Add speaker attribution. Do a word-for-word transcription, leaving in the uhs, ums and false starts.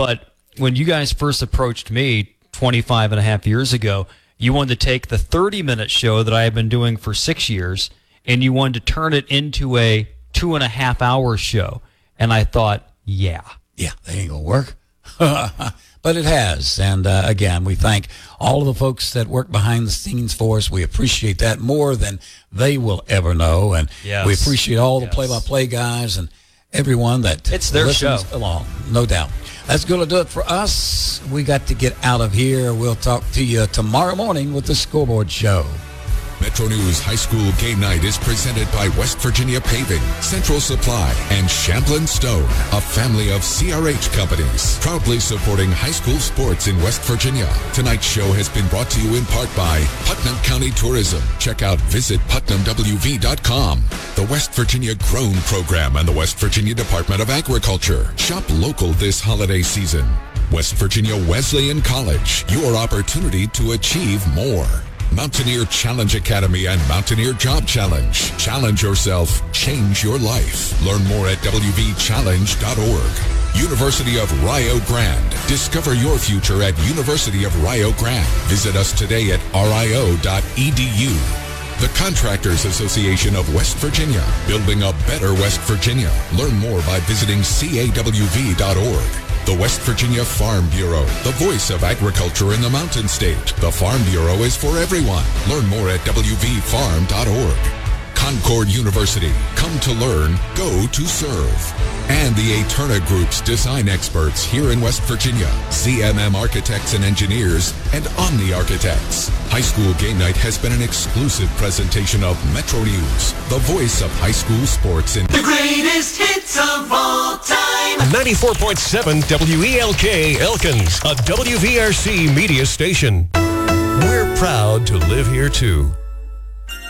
Speaker 1: but when you guys first approached me twenty-five and a half years ago, you wanted to take the thirty-minute show that I have been doing for six years, and you wanted to turn it into a two and a half hour show. And I thought, yeah.
Speaker 2: Yeah, that ain't going to work. But it has. And uh, again, we thank all of the folks that work behind the scenes for us. We appreciate that more than they will ever know. And
Speaker 1: yes.
Speaker 2: we appreciate all the
Speaker 1: yes.
Speaker 2: play-by-play guys and everyone that
Speaker 1: it's their
Speaker 2: listens
Speaker 1: show.
Speaker 2: along. No doubt. That's going to do it for us. We got to get out of here. We'll talk to you tomorrow morning with the Scoreboard Show.
Speaker 3: Metro News High School Game Night is presented by West Virginia Paving, Central Supply, and Champlin Stone, a family of C R H companies, proudly supporting high school sports in West Virginia. Tonight's show has been brought to you in part by Putnam County Tourism. Check out visit putnam w v dot com. The West Virginia Grown Program and the West Virginia Department of Agriculture. Shop local this holiday season. West Virginia Wesleyan College, your opportunity to achieve more. Mountaineer Challenge Academy and Mountaineer Job Challenge. Challenge yourself. Change your life. Learn more at w v challenge dot org. University of Rio Grande. Discover your future at University of Rio Grande. Visit us today at r i o dot e d u. The Contractors Association of West Virginia. Building a better West Virginia. Learn more by visiting c a w v dot org. The West Virginia Farm Bureau, the voice of agriculture in the Mountain State. The Farm Bureau is for everyone. Learn more at w v farm dot org. Concord University, come to learn, go to serve. And the Eterna Group's design experts here in West Virginia, Z M M Architects and Engineers, and Omni Architects. High School Game Night has been an exclusive presentation of Metro News, the voice of high school sports in
Speaker 4: the greatest hits of all time.
Speaker 5: ninety-four point seven W E L K Elkins, a W V R C media station. We're proud to live here too.